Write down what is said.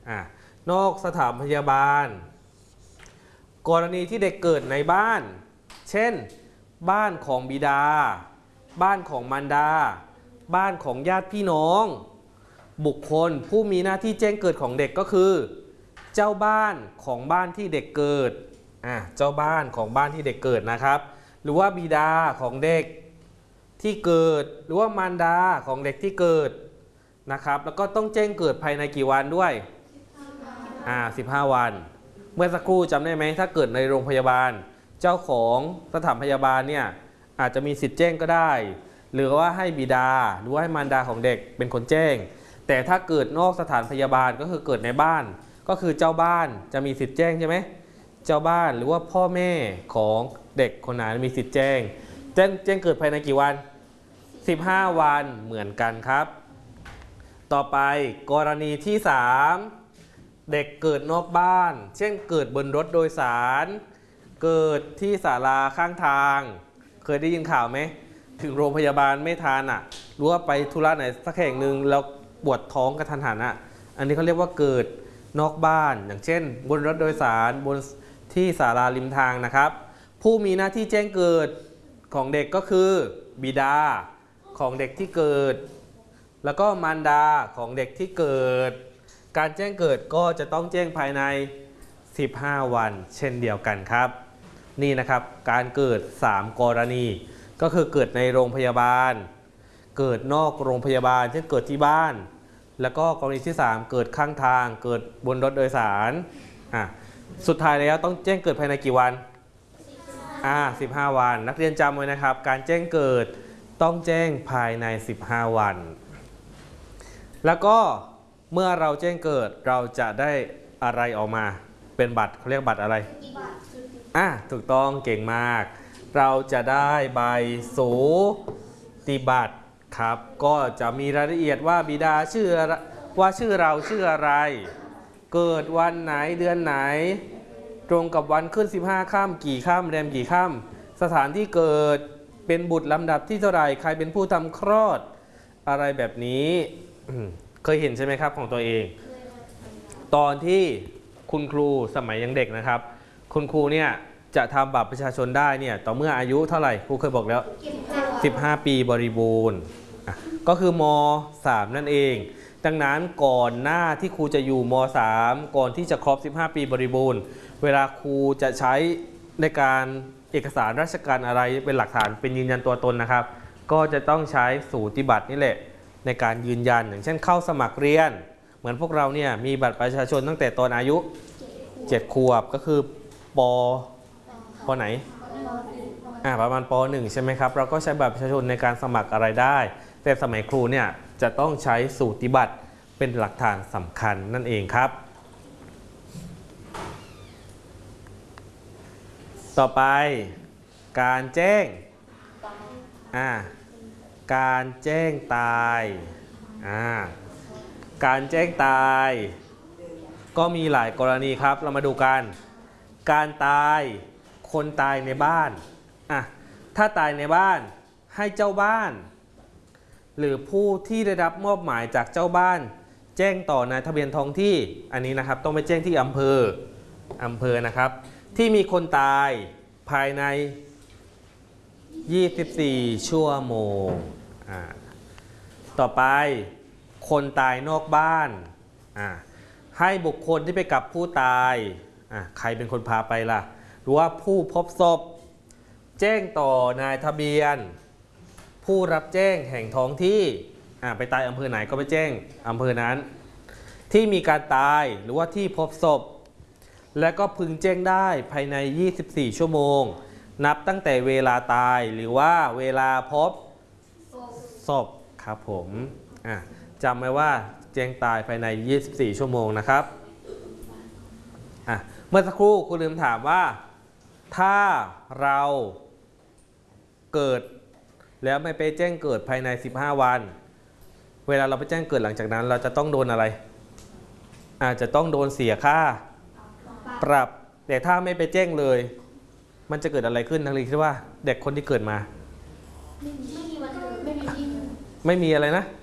นอกสถานพยาบาลกรณีที่เด็กเกิดในบ้านเช่นบ้านของบิดาบ้านของมารดาบ้านของญาติพี่น้องบุคคลผู้มีหน้าที่แจ้งเกิดของเด็กก็คือเจ้าบ้านของบ้านที่เด็กเกิดเจ้าบ้านของบ้านที่เด็กเกิดนะครับหรือว่าบิดาของเด็กที่เกิดหรือว่ามารดาของเด็กที่เกิดนะครับแล้วก็ต้องแจ้งเกิดภายในกี่วันด้วย15 วันเมื่อสักครู่จำได้ไหมถ้าเกิดในโรงพยาบาลเจ้าของสถานพยาบาลเนี่ยอาจจะมีสิทธิ์แจ้งก็ได้หรือว่าให้บิดาหรือว่าให้มารดาของเด็กเป็นคนแจ้งแต่ถ้าเกิดนอกสถานพยาบาลก็คือเกิดในบ้านก็คือเจ้าบ้านจะมีสิทธิ์แจ้งใช่ไหมเจ้าบ้านหรือว่าพ่อแม่ของเด็กคนนั้นมีสิทธิ์แจ้งเกิดภายในกี่วัน15 วันเหมือนกันครับต่อไปกรณีที่3เด็กเกิดนอกบ้านเช่นเกิดบนรถโดยสารเกิดที่ศาลาข้างทางเคยได้ยินข่าวไหมถึงโรงพยาบาลไม่ทันหรือว่าไปธุระไหนสักแห่งหนึ่งแล้วปวดท้องกระทันหันอันนี้เขาเรียกว่าเกิดนอกบ้านอย่างเช่นบนรถโดยสารบนที่ศาลาริมทางนะครับผู้มีหน้าที่แจ้งเกิดของเด็กก็คือบิดาของเด็กที่เกิดแล้วก็มารดาของเด็กที่เกิดการแจ้งเกิดก็จะต้องแจ้งภายใน15 วันเช่นเดียวกันครับนี่นะครับการเกิด3กรณีก็คือเกิดในโรงพยาบาลเกิดนอกโรงพยาบาลเช่นเกิดที่บ้านแล้วก็กรณีที่3เกิดข้างทางเกิดบนรถโดยสารสุดท้ายแล้วต้องแจ้งเกิดภายในกี่วัน15 วันนักเรียนจำไว้นะครับการแจ้งเกิดต้องแจ้งภายใน15 วันแล้วก็เมื่อเราแจ้งเกิดเราจะได้อะไรออกมาเป็นบัตรเขาเรียกบัตรอะไรถูกต้องเก่งมากเราจะได้ใบสูติบัตรครับก็จะมีรายละเอียดว่าบิดาชื่อเราชื่ออะไรเกิดวันไหนเดือนไหนตรงกับวันขึ้น15 ค่ำกี่ค่ำแรมกี่ค่ำสถานที่เกิดเป็นบุตรลำดับที่เท่าไหร่ใครเป็นผู้ทำคลอดอะไรแบบนี้เคยเห็นใช่ไหมครับของตัวเองตอนที่คุณครูสมัยยังเด็กนะครับคุณครูเนี่ยจะทำบัตรประชาชนได้เนี่ยต่อเมื่ออายุเท่าไหร่ครูเคยบอกแล้ว15 ปีบริบูรณ์ก็คือม.3 นั่นเองดังนั้นก่อนหน้าที่ครูจะอยู่ม.3 ก่อนที่จะครบ15 ปีบริบูรณ์เวลาครูจะใช้ในการเอกสารราชการอะไรเป็นหลักฐานเป็นยืนยันตัวตนนะครับก็จะต้องใช้สูติบัตรนี่แหละในการยืนยันอย่างเช่นเข้าสมัครเรียนเหมือนพวกเราเนี่ยมีบัตรประชาชนตั้งแต่ตอนอายุ7 ขวบก็คือปไหนประมาณป.1 ใช่ไหมครับเราก็ใช้บัตรประชาชนในการสมัครอะไรได้แต่สมัยครูเนี่ยจะต้องใช้สูติบัตรเป็นหลักฐานสำคัญนั่นเองครับต่อไปการแจ้งการแจ้งตายการแจ้งตายก็มีหลายกรณีครับเรามาดูกันการตายคนตายในบ้านถ้าตายในบ้านให้เจ้าบ้านหรือผู้ที่ได้รับมอบหมายจากเจ้าบ้านแจ้งต่อนายทะเบียนท้องที่อันนี้นะครับต้องไปแจ้งที่อำเภอนะครับที่มีคนตายภายใน24 ชั่วโมงต่อไปคนตายนอกบ้านให้บุคคลที่ไปกับผู้ตายใครเป็นคนพาไปล่ะหรือว่าผู้พบศพแจ้งต่อนายทะเบียนผู้รับแจ้งแห่งท้องที่ไปตายอำเภอไหนก็ไปแจ้งอำเภอนั้นที่มีการตายหรือว่าที่พบศพและก็พึงแจ้งได้ภายใน24 ชั่วโมงนับตั้งแต่เวลาตายหรือว่าเวลาพบศพครับผมจำไว้ว่าแจ้งตายภายใน24 ชั่วโมงนะครับเมื่อสักครู่คุณลืมถามว่าถ้าเราเกิดแล้วไม่ไปแจ้งเกิดภายใน15 วันเวลาเราไปแจ้งเกิดหลังจากนั้นเราจะต้องโดนอะไรอาจจะต้องโดนเสียค่าปรับแต่ถ้าไม่ไปแจ้งเลยมันจะเกิดอะไรขึ้นนักเรียนคิดว่าเด็กคนที่เกิดมาไม่มีอะไรนะ